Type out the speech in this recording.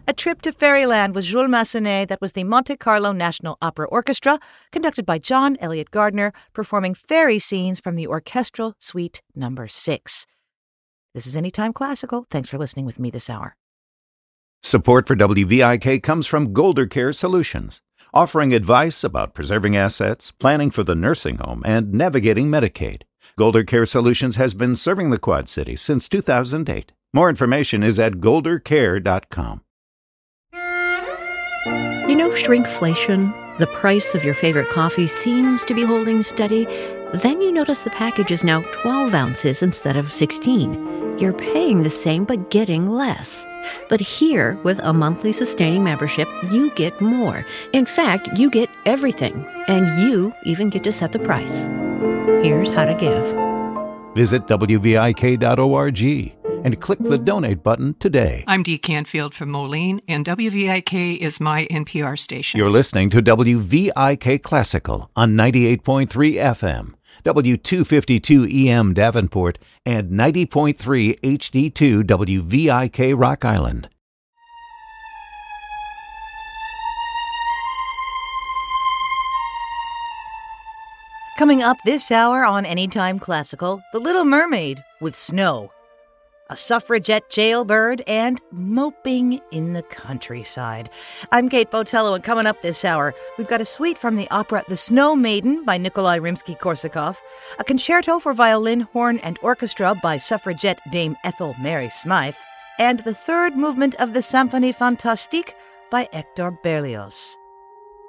A Trip to Fairyland with Jules Massenet. That was the Monte Carlo National Opera Orchestra, conducted by John Elliott Gardner, performing fairy scenes from the Orchestral Suite No. 6. This is Anytime Classical. Thanks for listening with me this hour. Support for WVIK comes from Golder Care Solutions, offering advice about preserving assets, planning for the nursing home, and navigating Medicaid. Golder Care Solutions has been serving the Quad Cities since 2008. More information is at goldercare.com. You know shrinkflation? The price of your favorite coffee seems to be holding steady. Then you notice the package is now 12 ounces instead of 16. You're paying the same but getting less. But here, with a monthly sustaining membership, you get more. In fact, you get everything. And you even get to set the price. Here's how to give. Visit WVIK.org and click the donate button today. I'm Dee Canfield from Moline, and WVIK is my NPR station. You're listening to WVIK Classical on 98.3 FM, W252 EM Davenport, and 90.3 HD2 WVIK Rock Island. Coming up this hour on Anytime Classical, The Little Mermaid with Snow, a suffragette jailbird, and moping in the countryside. I'm Kate Botello, and coming up this hour, we've got a suite from the opera The Snow Maiden by Nikolai Rimsky-Korsakov, a concerto for violin, horn, and orchestra by suffragette Dame Ethel Mary Smythe, and the third movement of the Symphonie Fantastique by Hector Berlioz.